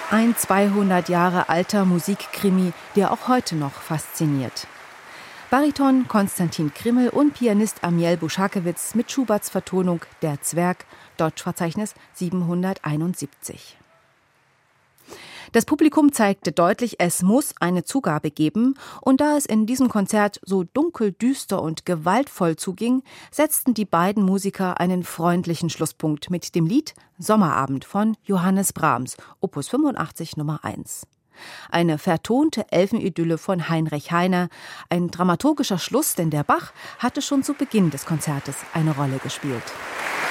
Ein 200 Jahre alter Musikkrimi, der auch heute noch fasziniert. Bariton Konstantin Krimmel und Pianist Amiel Buschakewitz mit Schuberts Vertonung Der Zwerg, Deutschverzeichnis 771. Das Publikum zeigte deutlich, es muss eine Zugabe geben, und da es in diesem Konzert so dunkel, düster und gewaltvoll zuging, setzten die beiden Musiker einen freundlichen Schlusspunkt mit dem Lied Sommerabend von Johannes Brahms, Opus 85 Nummer 1. Eine vertonte Elfenidylle von Heinrich Heine, ein dramaturgischer Schluss, denn der Bach hatte schon zu Beginn des Konzertes eine Rolle gespielt.